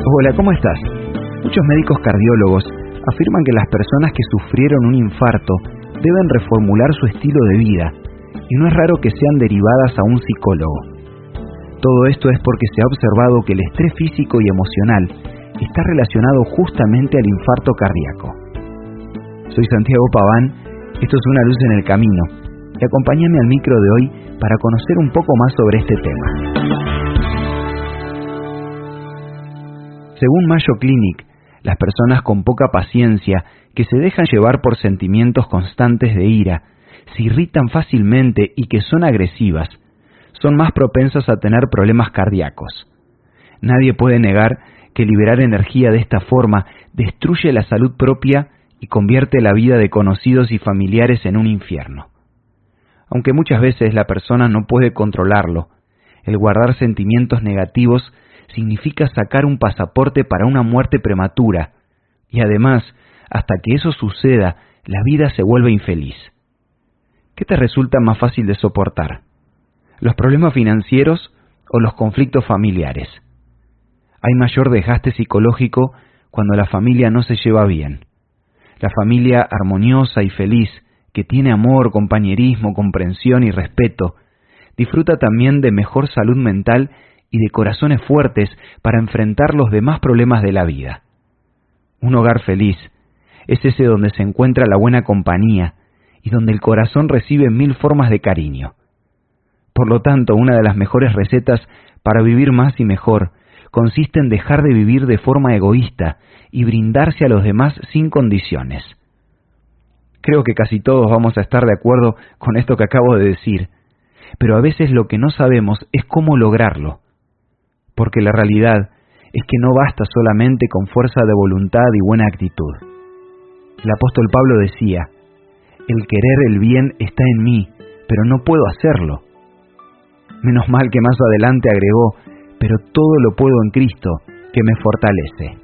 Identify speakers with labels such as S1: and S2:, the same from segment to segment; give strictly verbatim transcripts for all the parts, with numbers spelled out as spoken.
S1: Hola, ¿cómo estás? Muchos médicos cardiólogos afirman que las personas que sufrieron un infarto deben reformular su estilo de vida, y no es raro que sean derivadas a un psicólogo. Todo esto es porque se ha observado que el estrés físico y emocional está relacionado justamente al infarto cardíaco. Soy Santiago Paván, esto es Una luz en el camino, y acompáñame al micro de hoy para conocer un poco más sobre este tema. Según Mayo Clinic, las personas con poca paciencia, que se dejan llevar por sentimientos constantes de ira, se irritan fácilmente y que son agresivas, son más propensas a tener problemas cardíacos. Nadie puede negar que liberar energía de esta forma destruye la salud propia y convierte la vida de conocidos y familiares en un infierno. Aunque muchas veces la persona no puede controlarlo, el guardar sentimientos negativos significa sacar un pasaporte para una muerte prematura, y además, hasta que eso suceda, la vida se vuelve infeliz. ¿Qué te resulta más fácil de soportar? ¿Los problemas financieros o los conflictos familiares? Hay mayor desgaste psicológico cuando la familia no se lleva bien. La familia armoniosa y feliz, que tiene amor, compañerismo, comprensión y respeto, disfruta también de mejor salud mental y de corazones fuertes para enfrentar los demás problemas de la vida. Un hogar feliz es ese donde se encuentra la buena compañía y donde el corazón recibe mil formas de cariño. Por lo tanto, una de las mejores recetas para vivir más y mejor consiste en dejar de vivir de forma egoísta y brindarse a los demás sin condiciones. Creo que casi todos vamos a estar de acuerdo con esto que acabo de decir, pero a veces lo que no sabemos es cómo lograrlo. Porque la realidad es que no basta solamente con fuerza de voluntad y buena actitud. El apóstol Pablo decía, el querer el bien está en mí, pero no puedo hacerlo. Menos mal que más adelante agregó, pero todo lo puedo en Cristo, que me fortalece.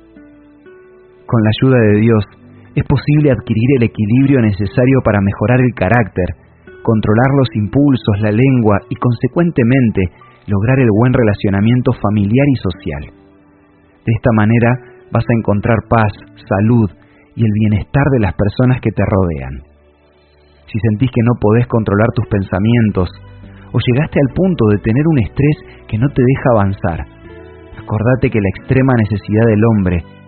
S1: Con la ayuda de Dios, es posible adquirir el equilibrio necesario para mejorar el carácter, controlar los impulsos, la lengua y, consecuentemente, lograr el buen relacionamiento familiar y social. De esta manera vas a encontrar paz, salud y el bienestar de las personas que te rodean. Si sentís que no podés controlar tus pensamientos o llegaste al punto de tener un estrés que no te deja avanzar, acordate que la extrema necesidad del hombre